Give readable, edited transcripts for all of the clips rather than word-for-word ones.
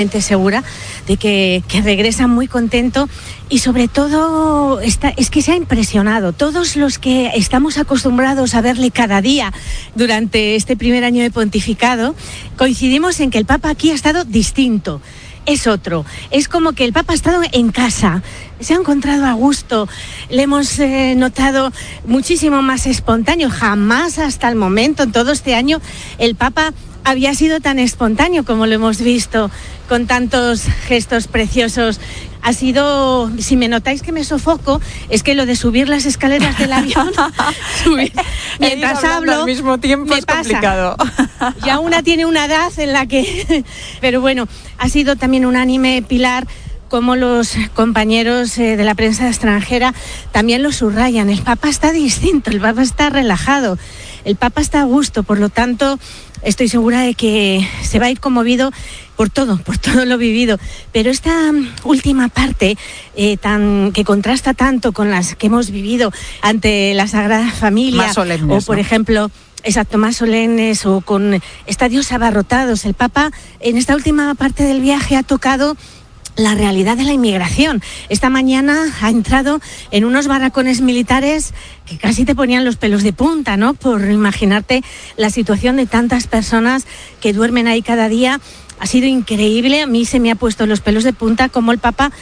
Segura de que regresa muy contento y sobre todo es que se ha impresionado. Todos los que estamos acostumbrados a verle cada día durante este primer año de pontificado, coincidimos en que el Papa aquí ha estado distinto. Es otro, es como que el Papa ha estado en casa, se ha encontrado a gusto, le hemos notado muchísimo más espontáneo. Jamás hasta el momento, en todo este año, el Papa había sido tan espontáneo como lo hemos visto, con tantos gestos preciosos. Ha sido, si me notáis que me sofoco, es que lo de subir las escaleras del avión, mientras hablo, al mismo tiempo es complicado. Ya una tiene una edad en la que... Pero bueno, ha sido también unánime, Pilar, como los compañeros de la prensa extranjera también lo subrayan. El Papa está distinto, el Papa está relajado, el Papa está a gusto, por lo tanto estoy segura de que se va a ir conmovido por todo lo vivido. Pero esta última parte que contrasta tanto con las que hemos vivido ante la Sagrada Familia, más solemnes, o por ejemplo, exacto, más solemnes, o con estadios abarrotados. El Papa en esta última parte del viaje ha tocado la realidad de la inmigración. Esta mañana ha entrado en unos barracones militares que casi te ponían los pelos de punta, ¿no? Por imaginarte la situación de tantas personas que duermen ahí cada día. Ha sido increíble, a mí se me ha puesto los pelos de punta como el Papa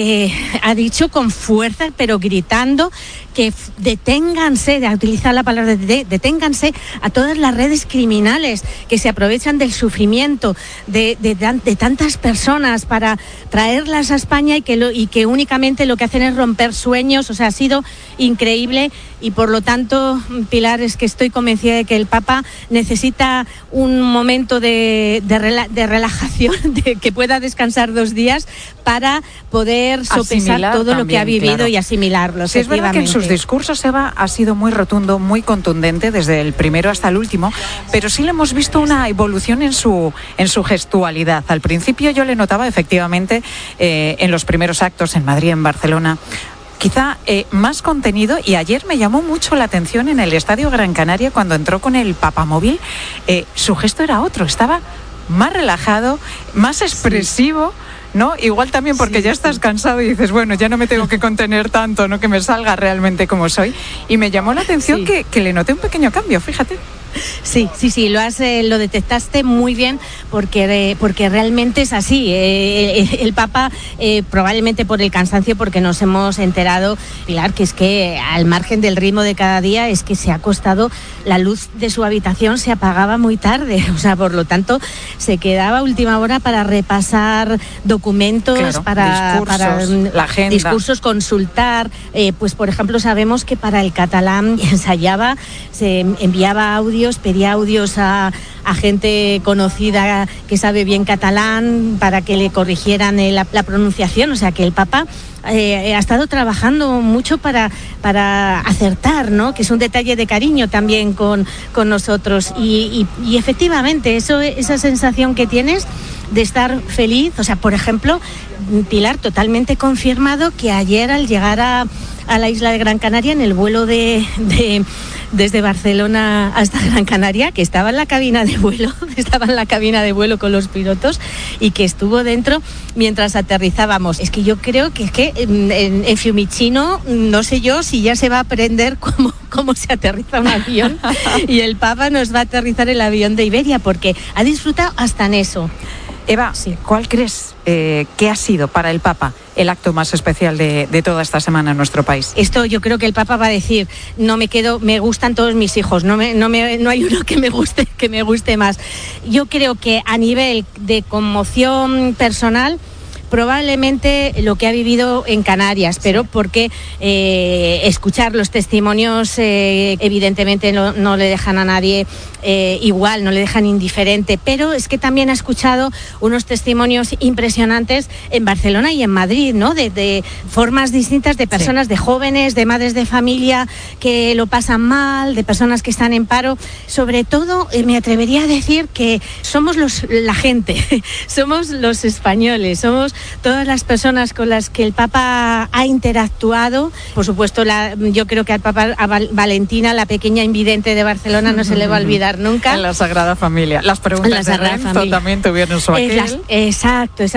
ha dicho con fuerza, pero gritando, que deténganse, de utilizar la palabra deténganse a todas las redes criminales que se aprovechan del sufrimiento de tantas personas para traerlas a España y que únicamente lo que hacen es romper sueños. O sea, ha sido increíble y por lo tanto, Pilar, es que estoy convencida de que el Papa necesita un momento de relajación, de que pueda descansar 2 días para poder sopesar todo lo que ha vivido, claro, y asimilarlo. Sí, es verdad que en sus discursos, Eva, ha sido muy rotundo, muy contundente, desde el primero hasta el último, pero sí le hemos visto una evolución en su gestualidad. Al principio yo le notaba efectivamente en los primeros actos en Madrid, en Barcelona, quizá más contenido, y ayer me llamó mucho la atención en el Estadio Gran Canaria cuando entró con el papamóvil. Su gesto era otro, estaba más relajado, más expresivo, ¿no? Igual también porque ya estás cansado y dices, bueno, ya no me tengo que contener tanto, ¿no? Que me salga realmente como soy. Y me llamó la atención que le noté un pequeño cambio, fíjate. Sí, lo detectaste muy bien porque realmente es así. El Papa, probablemente por el cansancio, porque nos hemos enterado, Pilar, que es que al margen del ritmo de cada día es que se ha acostado, la luz de su habitación se apagaba muy tarde, o sea, por lo tanto se quedaba a última hora para repasar documentos, claro, para la agenda, discursos, consultar, pues por ejemplo sabemos que para el catalán ensayaba, se enviaba audios, pedía audios a gente conocida que sabe bien catalán para que le corrigieran la pronunciación. O sea que el Papa ha estado trabajando mucho para acertar, ¿no? Que es un detalle de cariño también con nosotros y efectivamente esa sensación que tienes de estar feliz. O sea, por ejemplo, Pilar, totalmente confirmado que ayer al llegar a la isla de Gran Canaria en el vuelo desde Barcelona hasta Gran Canaria, que estaba en la cabina de vuelo con los pilotos y que estuvo dentro mientras aterrizábamos. Es que yo creo que en Fiumicino, no sé yo si ya se va a aprender cómo se aterriza un avión y el Papa nos va a aterrizar el avión de Iberia, porque ha disfrutado hasta en eso. Eva, sí, ¿cuál crees que ha sido para el Papa el acto más especial de toda esta semana en nuestro país? Esto yo creo que el Papa va a decir, me gustan todos mis hijos, no hay uno que me guste más. Yo creo que a nivel de conmoción personal, probablemente lo que ha vivido en Canarias, pero porque escuchar los testimonios evidentemente no le dejan a nadie igual, no le dejan indiferente, pero es que también ha escuchado unos testimonios impresionantes en Barcelona y en Madrid, ¿no? De formas distintas, de personas, sí, de jóvenes, de madres de familia que lo pasan mal, de personas que están en paro. Sobre todo, me atrevería a decir que somos la gente, somos los españoles, somos todas las personas con las que el Papa ha interactuado. Por supuesto, yo creo que al Papa, a Valentina, la pequeña invidente de Barcelona, no se le va a olvidar nunca. En la Sagrada Familia. Las preguntas de Renzo también tuvieron su aquel. Exacto.